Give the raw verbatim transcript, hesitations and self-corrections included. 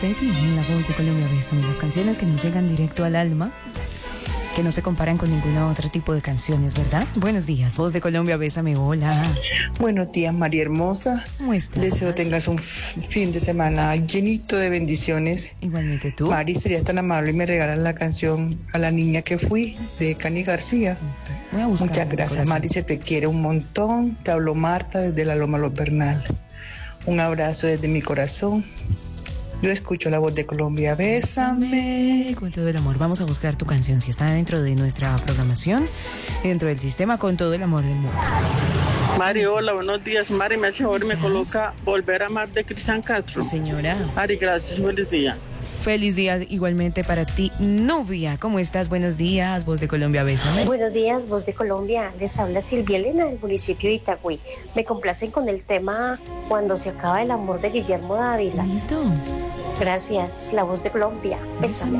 Teddy en La Voz de Colombia Bésame, las canciones que nos llegan directo al alma, que no se comparan con ningún otro tipo de canciones, ¿verdad? Buenos días, Voz de Colombia Bésame, hola. Buenos días, María Hermosa. ¿Cómo estás? Deseo tengas un fin de semana llenito de bendiciones. Igualmente tú. Mari, serías tan amable y me regalas la canción A la niña que fui, de Cani García. Voy a buscar. Muchas gracias, Mari, se te quiere un montón. Te habló Marta desde la Loma Los Bernal. Un abrazo desde mi corazón. Yo escucho La Voz de Colombia, bésame. Con todo el amor, vamos a buscar tu canción, si está dentro de nuestra programación, dentro del sistema, con todo el amor del mundo. Mari, hola, buenos días. Mari, me hace favor y me coloca Volver a Amar de Cristian Castro. Sí, señora. Mari, gracias, feliz día. Feliz día igualmente para ti, Nubia. ¿Cómo estás? Buenos días, Voz de Colombia, bésame. Buenos días, Voz de Colombia. Les habla Silvia Elena del municipio de Itagüí. Me complacen con el tema Cuando se acaba el amor de Guillermo Dávila. Listo. Gracias, La Voz de Colombia. Bésame.